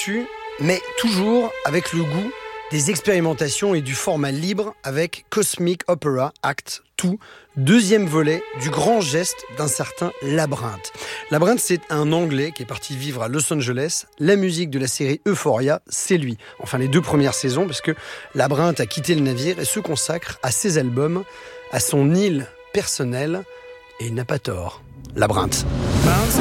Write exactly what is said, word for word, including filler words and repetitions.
l'actu, mais toujours avec le goût des expérimentations et du format libre avec Cosmic Opera Act deux, deuxième volet du grand geste d'un certain Labyrinthe. Labyrinthe, c'est un Anglais qui est parti vivre à Los Angeles. La musique de la série Euphoria, c'est lui. Enfin, les deux premières saisons, parce que Labyrinthe a quitté le navire et se consacre à ses albums, à son île personnelle, et il n'a pas tort. Labyrinthe.